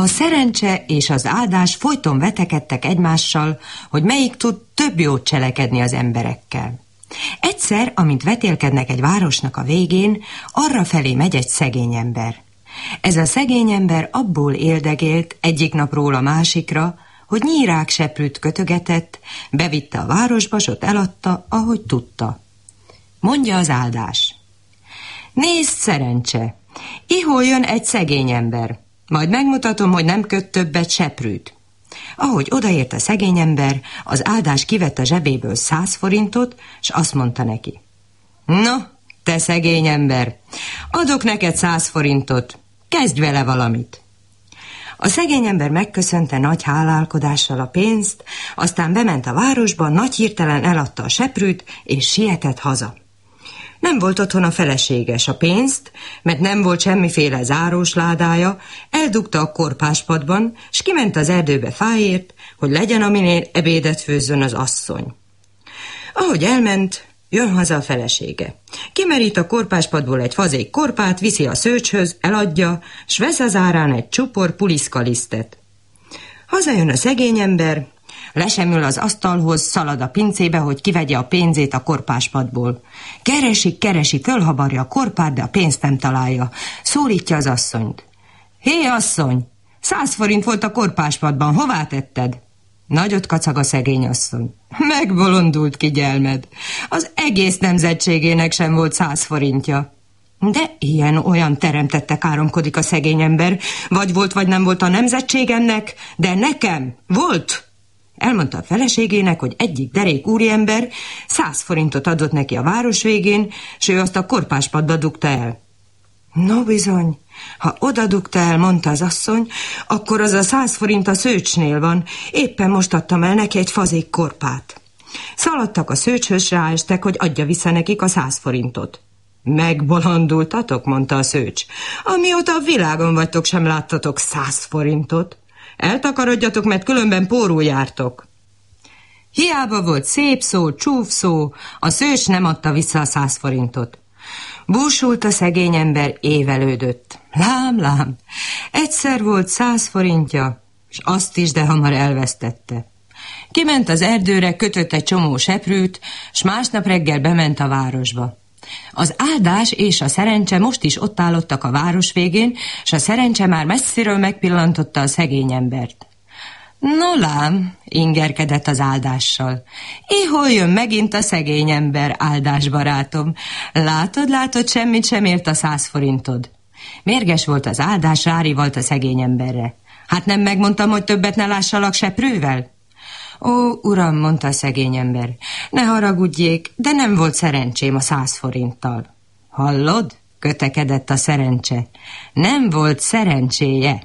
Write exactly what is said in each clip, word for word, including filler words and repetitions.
A szerencse és az áldás folyton vetekedtek egymással, hogy melyik tud több jót cselekedni az emberekkel. Egyszer, amint vetélkednek egy városnak a végén, arra felé megy egy szegény ember. Ez a szegény ember abból éldegélt egyik napról a másikra, hogy nyírákseprűt kötögetett, bevitte a városba, s ott eladta, ahogy tudta. Mondja az áldás: nézd, szerencse, ihol jön egy szegény ember, majd megmutatom, hogy nem köt többet seprűt. Ahogy odaért a szegény ember, az áldás kivett a zsebéből száz forintot, s azt mondta neki: no, te szegény ember, adok neked száz forintot, kezdj vele valamit. A szegény ember megköszönte nagy hálálkodással a pénzt, aztán bement a városba, nagy hirtelen eladta a seprűt, és sietett haza. Nem volt otthon a felesége, s a pénzt, mert nem volt semmiféle zárós ládája, eldugta a korpáspadban, s kiment az erdőbe fáért, hogy legyen, aminél ebédet főzzön az asszony. Ahogy elment, jön haza a felesége. Kimerít a korpáspadból egy fazék korpát, viszi a szőcshöz, eladja, s vesz az árán egy csupor puliszkalisztet. Hazajön a szegény ember, lesemül az asztalhoz, szalad a pincébe, hogy kivegye a pénzét a korpáspadból. Keresi, keresi, fölhabarja a korpát, de a pénzt nem találja. Szólítja az asszonyt. Hé, asszony, száz forint volt a korpáspadban, hová tetted? Nagyot kacag a szegény asszony. Megbolondult, kigyelmed. Az egész nemzetségének sem volt száz forintja. De ilyen-olyan teremtette káromkodik a szegény ember. Vagy volt, vagy nem volt a nemzetségemnek, de nekem volt. Elmondta a feleségének, hogy egyik derék úriember száz forintot adott neki a város végén, s ő azt a korpáspadba dugta el. No bizony, ha oda dugta el, mondta az asszony, akkor az a száz forint a szőcsnél van, éppen most adtam el neki egy fazék korpát. Szaladtak a szőcshöz, ráestek, hogy adja vissza nekik a száz forintot. Megbolondultatok, mondta a szőcs. Amióta a világon vagytok, sem láttatok száz forintot. Eltakarodjatok, mert különben pórul jártok. Hiába volt szép szó, csúf szó, a szőcs nem adta vissza a száz forintot. Búsult a szegény ember, évelődött. Lám, lám, egyszer volt száz forintja, és azt is, de hamar elvesztette. Kiment az erdőre, kötött egy csomó seprűt, s másnap reggel bement a városba. Az áldás és a szerencse most is ott állottak a város végén, s a szerencse már messziről megpillantotta a szegény embert. No lám, ingerkedett az áldással. Ihol jön megint a szegény ember, áldás barátom. Látod, látod, semmit sem ért a száz forintod. Mérges volt az áldás, rárivalt a szegény emberre. Hát nem megmondtam, hogy többet ne lássalak seprővel? Ó, uram, mondta a szegény ember, ne haragudjék, de nem volt szerencsém a száz forinttal. Hallod? Kötekedett a szerencse. Nem volt szerencséje.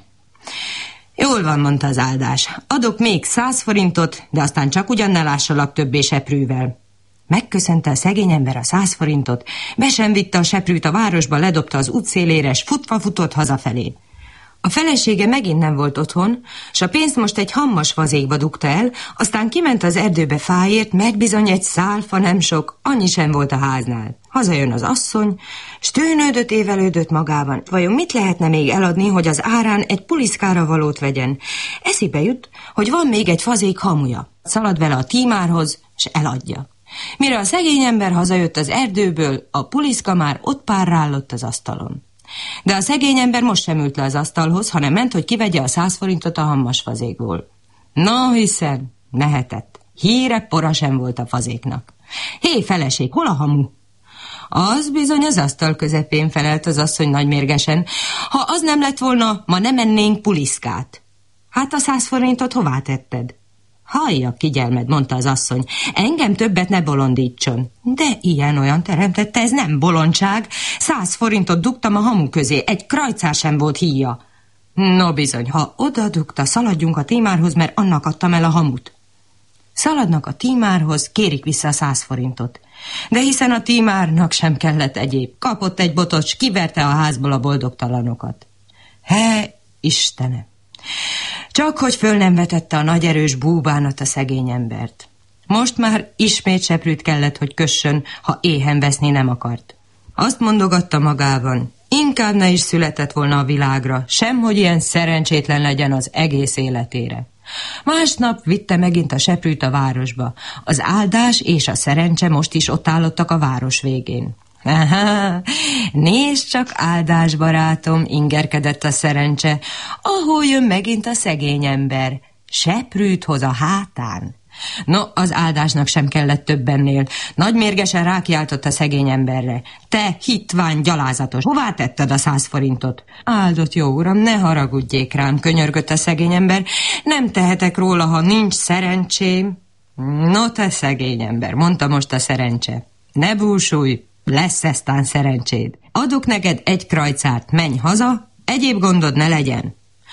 Jól van, mondta az áldás, adok még száz forintot, de aztán csak ugyan ne lássalak többé seprűvel. Megköszönte a szegény ember a száz forintot, be sem vitte a seprűt a városba, ledobta az útszélére, s futva futott hazafelé. A felesége megint nem volt otthon, s a pénzt most egy hammas vazékba dugta el, aztán kiment az erdőbe fáért, meg bizony egy szál fa nem sok, annyi sem volt a háznál. Hazajön az asszony, s tűnődött, évelődött magában. Vajon mit lehetne még eladni, hogy az árán egy puliszkára valót vegyen? Eszébe jut, hogy van még egy fazék hamuja. Szalad vele a tímárhoz, s eladja. Mire a szegény ember hazajött az erdőből, a puliszka már ott párrállott az asztalon. De a szegény ember most sem ült le az asztalhoz, hanem ment, hogy kivegye a száz forintot a hammas fazékból. No, hiszen mehetett. Híre pora sem volt a fazéknak. Hé, feleség, hol a hamu? Az bizony az asztal közepén, felelt az asszony nagymérgesen. Ha az nem lett volna, ma nem ennénk puliszkát. Hát a száz forintot hová tetted? Hallja, kigyelmed, mondta az asszony, engem többet ne bolondítson. De ilyen-olyan teremtette, ez nem bolondság. Száz forintot dugtam a hamu közé, egy krajcár sem volt híja. No bizony, ha oda dugta, szaladjunk a tímárhoz, mert annak adtam el a hamut. Szaladnak a tímárhoz, kérik vissza a száz forintot. De hiszen a tímárnak sem kellett egyéb. Kapott egy botot, s kiverte a házból a boldogtalanokat. He, Istenem! Csak hogy föl nem vetette a nagy erős búbánat a szegény embert. Most már ismét seprűt kellett, hogy kössön, ha éhen veszni nem akart. Azt mondogatta magában, Inkább ne is született volna a világra, semhogy ilyen szerencsétlen legyen az egész életére. Másnap vitte megint a seprűt a városba. Az áldás és a szerencse most is ott állottak a város végén. Aha, nézd csak, áldás barátom, ingerkedett a szerencse, ahol jön megint a szegény ember. Seprűt hoz a hátán. No, az áldásnak sem kellett több ennél. Nagy mérgesen rákiáltott a szegény emberre. Te, hitvány, gyalázatos, hová tetted a száz forintot? Áldott jó uram, ne haragudjék rám, könyörgött a szegény ember. Nem tehetek róla, ha nincs szerencsém. No, te szegény ember, mondta most a szerencse. Ne búsulj, lesz eztán szerencséd. Adok neked egy krajcárt, menj haza, egyéb gondod ne legyen.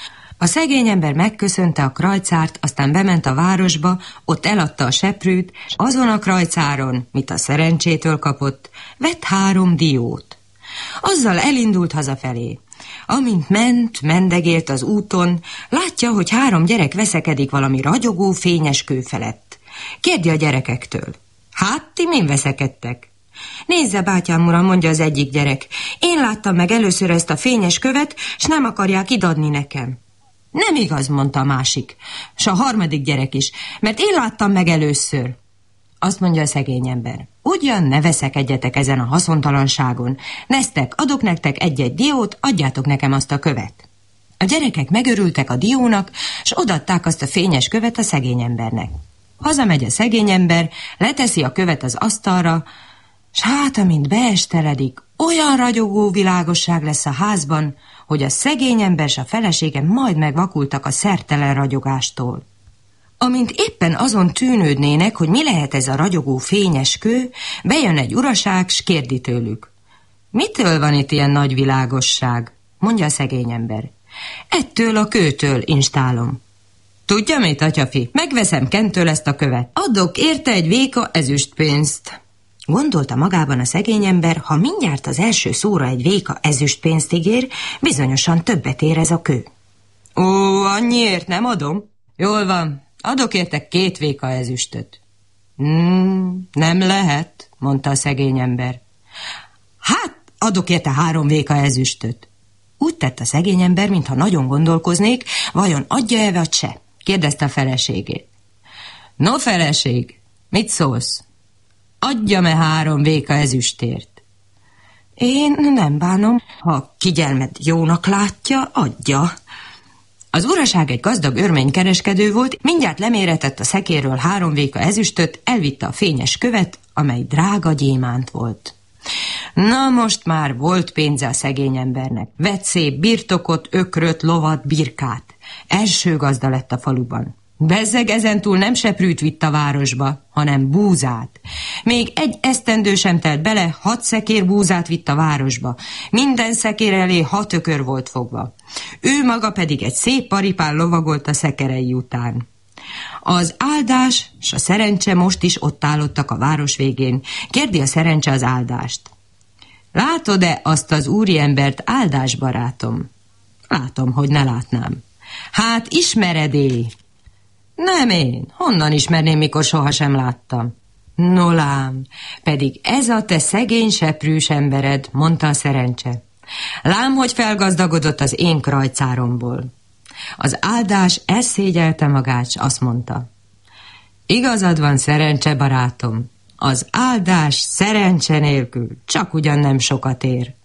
A szegény ember megköszönte a krajcárt, aztán bement a városba, ott eladta a seprűt, és azon a krajcáron, mit a szerencsétől kapott, vett három diót. Azzal elindult hazafelé. Amint ment, mendegélt az úton, látja, hogy három gyerek veszekedik valami ragyogó, fényes kő felett. Kérdi a gyerekektől. Hát, ti min veszekedtek? Nézze, bátyám uram, mondja az egyik gyerek, én láttam meg először ezt a fényes követ, s nem akarják idadni nekem. Nem igaz, mondta a másik, s a harmadik gyerek is, mert én láttam meg először. Azt mondja a szegény ember, ugyan ne veszekedjetek ezen a haszontalanságon, neztek, adok nektek egy-egy diót, adjátok nekem azt a követ. A gyerekek megörültek a diónak, s odaadták azt a fényes követ a szegény embernek. Hazamegy a szegény ember, leteszi a követ az asztalra, s hát, amint beesteledik, olyan ragyogó világosság lesz a házban, hogy a szegény ember s a felesége majd megvakultak a szertelen ragyogástól. Amint éppen azon tűnődnének, hogy mi lehet ez a ragyogó fényes kő, bejön egy uraság, s kérdi tőlük. Mitől van itt ilyen nagy világosság? Mondja a szegény ember. Ettől a kőtől instálom. Tudja mit, atyafi? Megveszem Kentől ezt a követ. Adok érte egy véka ezüstpénzt. Gondolta magában a szegény ember, ha mindjárt az első szóra egy véka ezüstpénzt ígér, bizonyosan többet ér ez a kő. Ó, annyiért nem adom? Jól van, adok érte két véka ezüstöt. Hmm, nem lehet, mondta a szegény ember. Hát, adok érte három véka ezüstöt. Úgy tett a szegény ember, mintha nagyon gondolkoznék, vajon adja-e vagy se? Kérdezte a feleségét. No, feleség, mit szólsz? Adjam-e három véka ezüstért? Én nem bánom, ha kigyelmed jónak látja, adja. Az uraság egy gazdag örménykereskedő volt, mindjárt leméretett a szekérről három véka ezüstöt, elvitte a fényes követ, amely drága gyémánt volt. Na most már volt pénze a szegény embernek. Vett szép birtokot, ökröt, lovat, birkát. Első gazda lett a faluban. Bezzeg ezentúl nem seprűt vitt a városba, hanem búzát. Még egy esztendő sem telt bele, hat szekér búzát vitt a városba. Minden szekér elé hat ökör volt fogva. Ő maga pedig egy szép paripán lovagolt a szekerei után. Az áldás s a szerencse most is ott állottak a város végén. Kérdi a szerencse az áldást. Látod-e azt az úriembert, áldás barátom? Látom, hogy ne látnám. Hát ismered-é? Nem én, honnan ismerném, mikor sohasem láttam. No lám, pedig ez a te szegény seprűs embered, mondta a szerencse. Lám, hogy felgazdagodott az én krajcáromból. Az áldás elszégyelte magát, s azt mondta. Igazad van, szerencse barátom, az áldás szerencse nélkül csak ugyan nem sokat ér.